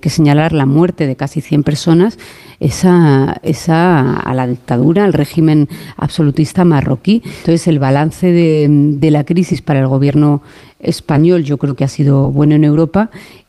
que señalar la muerte de casi 100 personas, a la dictadura, al régimen absolutista marroquí. Entonces, el balance de la crisis para el gobierno español yo creo que ha sido bueno en Europa